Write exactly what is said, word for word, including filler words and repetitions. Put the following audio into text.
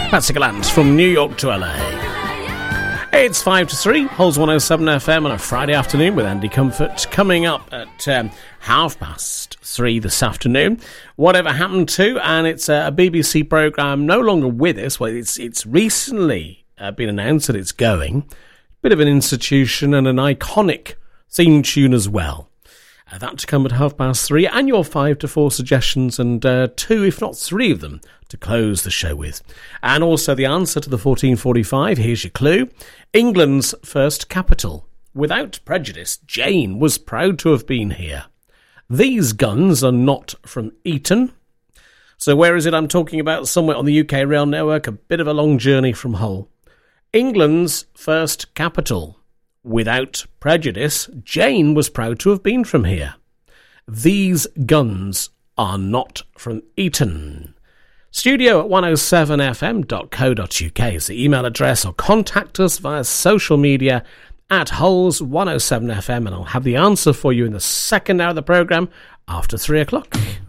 Patsy Gallant from New York to L A. It's five to three, Holds one oh seven F M on a Friday afternoon with Andy Comfort. Coming up at um, half past three this afternoon, Whatever Happened To, and it's a B B C programme no longer with us. Well, it's it's recently uh, been announced that it's going. Bit of an institution and an iconic theme tune as well. Uh, that to come at half past three, and your five to four suggestions, and uh, two, if not three of them, to close the show with. And also the answer to the fourteen forty-five, here's your clue. England's first capital. Without prejudice, Jane was proud to have been here. These guns are not from Eton. So where is it I'm talking about? Somewhere on the U K rail network, a bit of a long journey from Hull. England's first capital. Without prejudice, Jane was proud to have been from here. These guns are not from Eton. Studio at one oh seven f m dot co dot u k is the email address, or contact us via social media at Holes one oh seven F M, and I'll have the answer for you in the second hour of the programme after three o'clock.